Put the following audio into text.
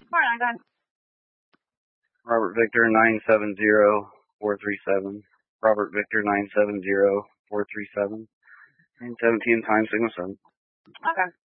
Alright, go ahead. Robert Victor 970437. Robert Victor 970437. And 17 times Sigma 7. Okay.